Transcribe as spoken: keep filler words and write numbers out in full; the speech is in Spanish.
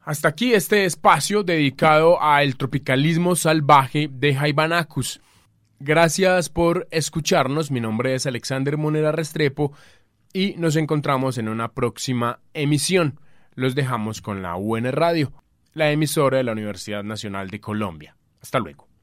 Hasta aquí este espacio dedicado al tropicalismo salvaje de Jaibanacus. Gracias por escucharnos. Mi nombre es Alexander Monera Restrepo y nos encontramos en una próxima emisión. Los dejamos con la U N Radio, la emisora de la Universidad Nacional de Colombia. Hasta luego.